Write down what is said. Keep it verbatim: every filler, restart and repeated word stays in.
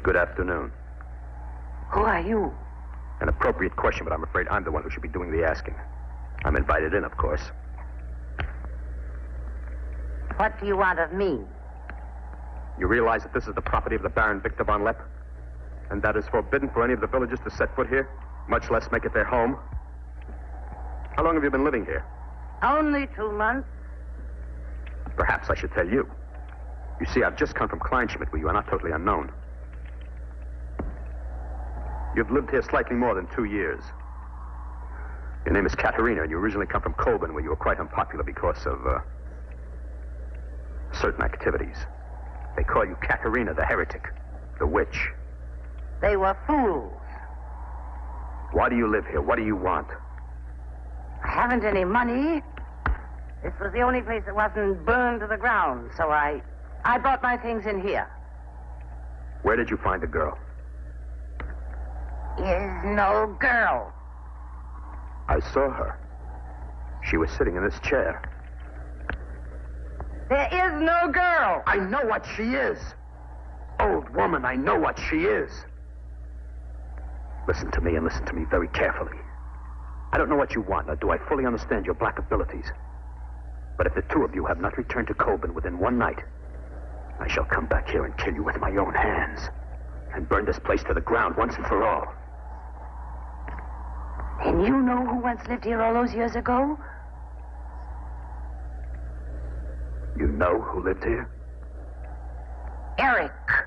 Good afternoon. Who are you? An appropriate question, but I'm afraid I'm the one who should be doing the asking. I'm invited in, of course. What do you want of me? You realize that this is the property of the Baron Victor von Lepp? And that is forbidden for any of the villagers to set foot here, much less make it their home? How long have you been living here? Only two months. Perhaps I should tell you. You see, I've just come from Kleinschmidt, where you are not totally unknown. You've lived here slightly more than two years. Your name is Katerina, and you originally come from Colburn, where you were quite unpopular because of, uh, certain activities. They call you Katerina the heretic, the witch. They were fools. Why do you live here? What do you want? I haven't any money. This was the only place that wasn't burned to the ground, so I... I brought my things in here. Where did you find the girl? Is no girl. I saw her. She was sitting in this chair. There is no girl. I know what she is. Old woman, I know what she is. Listen to me and listen to me very carefully. I don't know what you want, nor do I fully understand your black abilities. But if the two of you have not returned to Colburn within one night, I shall come back here and kill you with my own hands and burn this place to the ground once and for all. And you know who once lived here all those years ago? You know who lived here? Eric.